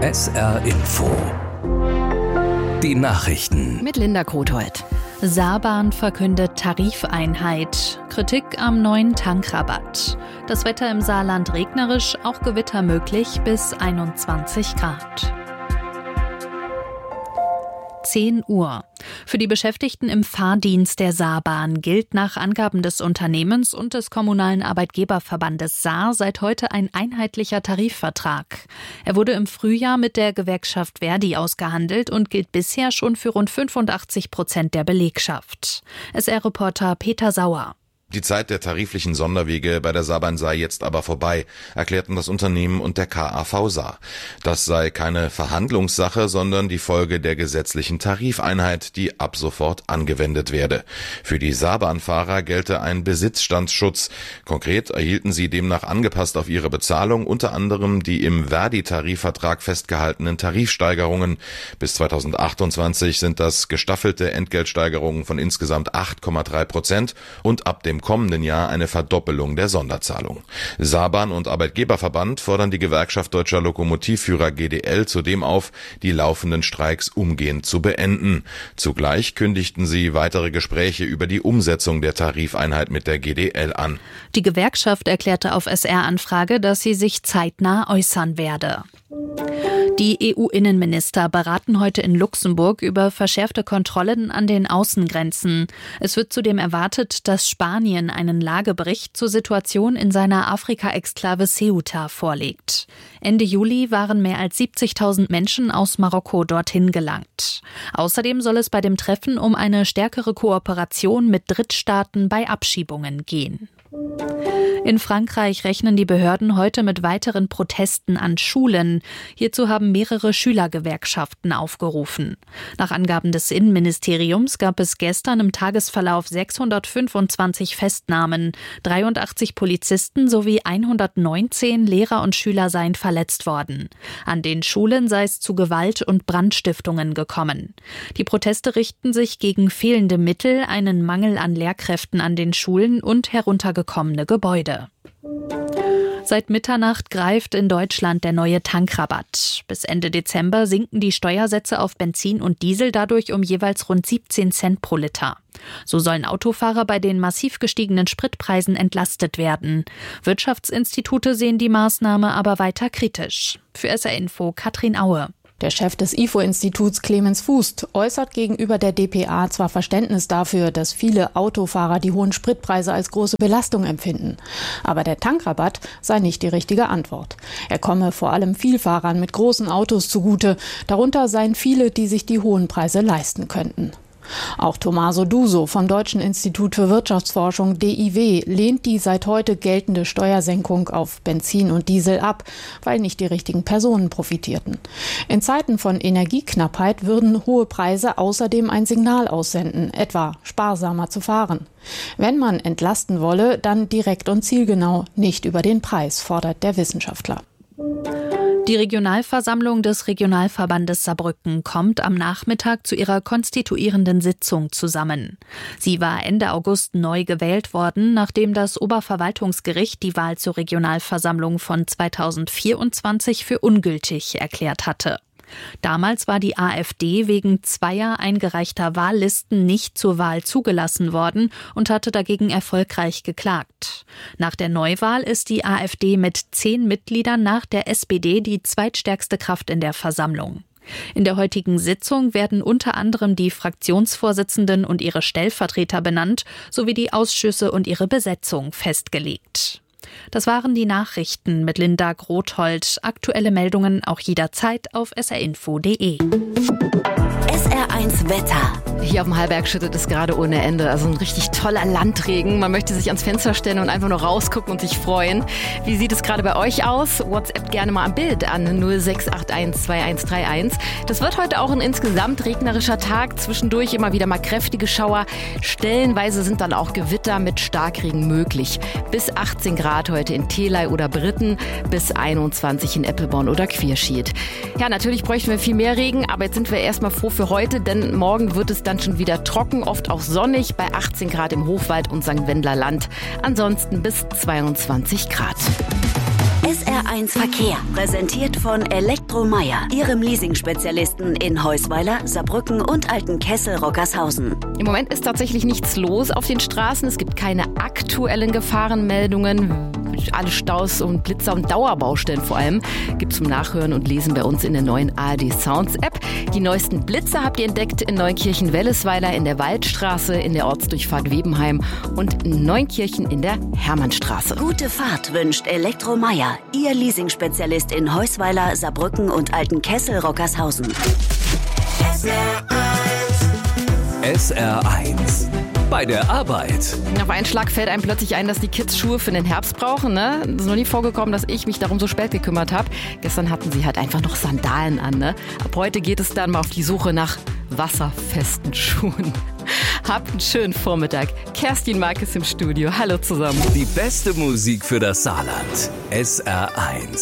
SR Info. Die Nachrichten. Mit Linda Grothold. Saarbahn verkündet Tarifeinheit. Kritik am neuen Tankrabatt. Das Wetter im Saarland regnerisch, auch Gewitter möglich bis 21 Grad. 10 Uhr. Für die Beschäftigten im Fahrdienst der Saarbahn gilt nach Angaben des Unternehmens und des Kommunalen Arbeitgeberverbandes Saar seit heute ein einheitlicher Tarifvertrag. Er wurde im Frühjahr mit der Gewerkschaft Verdi ausgehandelt und gilt bisher schon für rund 85% der Belegschaft. SR-Reporter Peter Sauer. Die Zeit der tariflichen Sonderwege bei der Saarbahn sei jetzt aber vorbei, erklärten das Unternehmen und der KAV Saar. Das sei keine Verhandlungssache, sondern die Folge der gesetzlichen Tarifeinheit, die ab sofort angewendet werde. Für die Saarbahnfahrer gelte ein Besitzstandsschutz. Konkret erhielten sie demnach angepasst auf ihre Bezahlung unter anderem die im Verdi-Tarifvertrag festgehaltenen Tarifsteigerungen. Bis 2028 sind das gestaffelte Entgeltsteigerungen von insgesamt 8,3% und ab dem kommenden Jahr eine Verdoppelung der Sonderzahlung. Saarbahn und Arbeitgeberverband fordern die Gewerkschaft Deutscher Lokomotivführer GDL zudem auf, die laufenden Streiks umgehend zu beenden. Zugleich kündigten sie weitere Gespräche über die Umsetzung der Tarifeinheit mit der GDL an. Die Gewerkschaft erklärte auf SR-Anfrage, dass sie sich zeitnah äußern werde. Die EU-Innenminister beraten heute in Luxemburg über verschärfte Kontrollen an den Außengrenzen. Es wird zudem erwartet, dass Spanien einen Lagebericht zur Situation in seiner Afrika-Exklave Ceuta vorlegt. Ende Juli waren mehr als 70.000 Menschen aus Marokko dorthin gelangt. Außerdem soll es bei dem Treffen um eine stärkere Kooperation mit Drittstaaten bei Abschiebungen gehen. In Frankreich rechnen die Behörden heute mit weiteren Protesten an Schulen. Hierzu haben mehrere Schülergewerkschaften aufgerufen. Nach Angaben des Innenministeriums gab es gestern im Tagesverlauf 625 Festnahmen. 83 Polizisten sowie 119 Lehrer und Schüler seien verletzt worden. An den Schulen sei es zu Gewalt und Brandstiftungen gekommen. Die Proteste richten sich gegen fehlende Mittel, einen Mangel an Lehrkräften an den Schulen und heruntergekommene Gebäude. Seit Mitternacht greift in Deutschland der neue Tankrabatt. Bis Ende Dezember sinken die Steuersätze auf Benzin und Diesel dadurch um jeweils rund 17 Cent pro Liter. So sollen Autofahrer bei den massiv gestiegenen Spritpreisen entlastet werden. Wirtschaftsinstitute sehen die Maßnahme aber weiter kritisch. Für SR Info Katrin Aue. Der Chef des IFO-Instituts Clemens Fußt äußert gegenüber der dpa zwar Verständnis dafür, dass viele Autofahrer die hohen Spritpreise als große Belastung empfinden. Aber der Tankrabatt sei nicht die richtige Antwort. Er komme vor allem Vielfahrern mit großen Autos zugute. Darunter seien viele, die sich die hohen Preise leisten könnten. Auch Tommaso Duso vom Deutschen Institut für Wirtschaftsforschung DIW lehnt die seit heute geltende Steuersenkung auf Benzin und Diesel ab, weil nicht die richtigen Personen profitierten. In Zeiten von Energieknappheit würden hohe Preise außerdem ein Signal aussenden, etwa sparsamer zu fahren. Wenn man entlasten wolle, dann direkt und zielgenau, nicht über den Preis, fordert der Wissenschaftler. Die Regionalversammlung des Regionalverbandes Saarbrücken kommt am Nachmittag zu ihrer konstituierenden Sitzung zusammen. Sie war Ende August neu gewählt worden, nachdem das Oberverwaltungsgericht die Wahl zur Regionalversammlung von 2024 für ungültig erklärt hatte. Damals war die AfD wegen zweier eingereichter Wahllisten nicht zur Wahl zugelassen worden und hatte dagegen erfolgreich geklagt. Nach der Neuwahl ist die AfD mit 10 Mitgliedern nach der SPD die zweitstärkste Kraft in der Versammlung. In der heutigen Sitzung werden unter anderem die Fraktionsvorsitzenden und ihre Stellvertreter benannt, sowie die Ausschüsse und ihre Besetzung festgelegt. Das waren die Nachrichten mit Linda Grothold. Aktuelle Meldungen auch jederzeit auf srinfo.de. SR1 Wetter. Hier auf dem Hallberg schüttet es gerade ohne Ende. Also ein richtig toller Landregen. Man möchte sich ans Fenster stellen und einfach nur rausgucken und sich freuen. Wie sieht es gerade bei euch aus? WhatsApp gerne mal ein Bild an 0681 2131. Das wird heute auch ein insgesamt regnerischer Tag. Zwischendurch immer wieder mal kräftige Schauer. Stellenweise sind dann auch Gewitter mit Starkregen möglich. Bis 18 Grad heute in Theley oder Britten, bis 21 in Eppelborn oder Quierschied. Ja, natürlich bräuchten wir viel mehr Regen, aber jetzt sind wir erstmal froh für heute, denn morgen wird es dann schon wieder trocken, oft auch sonnig, bei 18 Grad im Hochwald und St. Wendler Land. Ansonsten bis 22 Grad. SR1 Verkehr, präsentiert von Elektromeyer, Ihrem Leasing-Spezialisten in Heusweiler, Saarbrücken und Altenkessel-Rockershausen. Im Moment ist tatsächlich nichts los auf den Straßen. Es gibt keine aktuellen Gefahrenmeldungen. Alle Staus und Blitzer und Dauerbaustellen vor allem gibt es zum Nachhören und Lesen bei uns in der neuen ARD Sounds App. Die neuesten Blitzer habt ihr entdeckt in Neunkirchen-Wellesweiler, in der Waldstraße, in der Ortsdurchfahrt Webenheim und in Neunkirchen in der Hermannstraße. Gute Fahrt wünscht Elektromeyer, Ihr Leasing-Spezialist in Heusweiler, Saarbrücken und Altenkessel-Rockershausen. SR1 bei der Arbeit. Auf einen Schlag fällt einem plötzlich ein, dass die Kids Schuhe für den Herbst brauchen. Ne? Es ist noch nie vorgekommen, dass ich mich darum so spät gekümmert habe. Gestern hatten sie halt einfach noch Sandalen an. Ne? Ab heute geht es dann mal auf die Suche nach wasserfesten Schuhen. Habt einen schönen Vormittag. Kerstin Mark ist im Studio. Hallo zusammen. Die beste Musik für das Saarland. SR1.